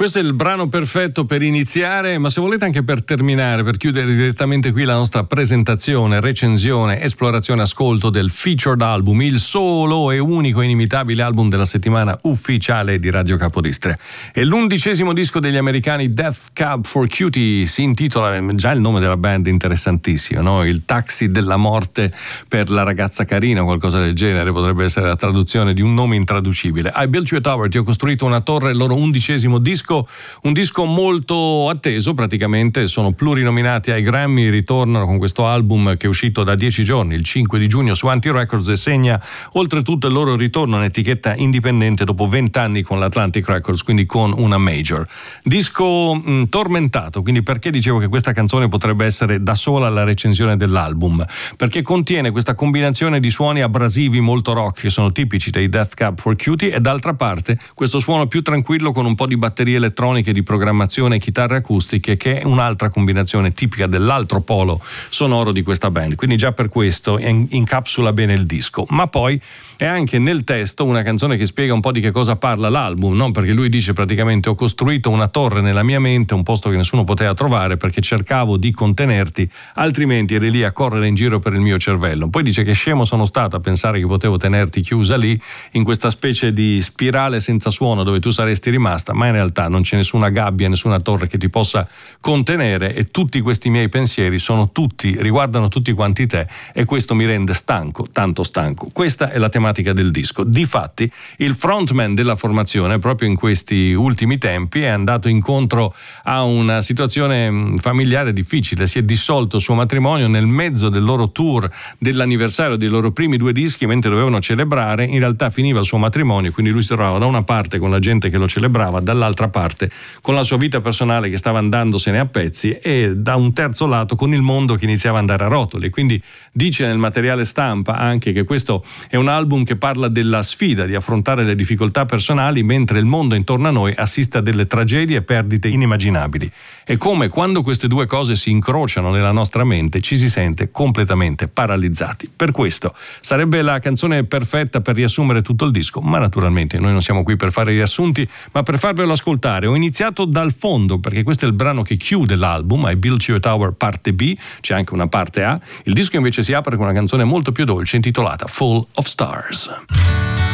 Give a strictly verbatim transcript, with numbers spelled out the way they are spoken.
Questo è il brano perfetto per iniziare, ma se volete anche per terminare, per chiudere direttamente qui la nostra presentazione, recensione, esplorazione, ascolto del featured album, il solo e unico e inimitabile album della settimana ufficiale di Radio Capodistria. È l'undicesimo disco degli americani Death Cab for Cutie, si intitola, già il nome della band interessantissimo, no? Il taxi della morte per la ragazza carina, qualcosa del genere, potrebbe essere la traduzione di un nome intraducibile. I Built You a Tower, ti ho costruito una torre, il loro undicesimo disco. Un disco molto atteso, praticamente sono plurinominati ai Grammy, ritornano con questo album che è uscito da dieci giorni, il cinque di giugno su Anti Records, e segna oltretutto il loro ritorno in etichetta indipendente dopo vent'anni con l'Atlantic Records, quindi con una major. Disco mh, tormentato, quindi perché dicevo che questa canzone potrebbe essere da sola la recensione dell'album? Perché contiene questa combinazione di suoni abrasivi molto rock che sono tipici dei Death Cab for Cutie, e d'altra parte questo suono più tranquillo con un po' di batterie elettroniche, di programmazione e chitarre acustiche, che è un'altra combinazione tipica dell'altro polo sonoro di questa band. Quindi già per questo incapsula bene il disco. Ma poi è anche nel testo una canzone che spiega un po' di che cosa parla l'album, no? Perché lui dice praticamente: ho costruito una torre nella mia mente, un posto che nessuno poteva trovare perché cercavo di contenerti, altrimenti eri lì a correre in giro per il mio cervello. Poi dice che scemo sono stato a pensare che potevo tenerti chiusa lì in questa specie di spirale senza suono dove tu saresti rimasta, ma in realtà non c'è nessuna gabbia, nessuna torre che ti possa contenere, e tutti questi miei pensieri sono tutti, riguardano tutti quanti te, e questo mi rende stanco, tanto stanco. Questa è la tematica del disco. Difatti il frontman della formazione proprio in questi ultimi tempi è andato incontro a una situazione familiare difficile, si è dissolto il suo matrimonio nel mezzo del loro tour dell'anniversario dei loro primi due dischi, mentre dovevano celebrare, in realtà finiva il suo matrimonio, quindi lui si trovava da una parte con la gente che lo celebrava, dall'altra parte con la sua vita personale che stava andandosene a pezzi, e da un terzo lato con il mondo che iniziava ad andare a rotoli. Quindi dice nel materiale stampa anche che questo è un album che parla della sfida di affrontare le difficoltà personali mentre il mondo intorno a noi assiste a delle tragedie e perdite inimmaginabili, e come quando queste due cose si incrociano nella nostra mente ci si sente completamente paralizzati. Per questo sarebbe la canzone perfetta per riassumere tutto il disco, ma naturalmente noi non siamo qui per fare riassunti, ma per farvelo ascoltare. Ho iniziato dal fondo perché questo è il brano che chiude l'album, I Built You a Tower parte B, c'è anche una parte A. Il disco invece si apre con una canzone molto più dolce intitolata Full of Stars.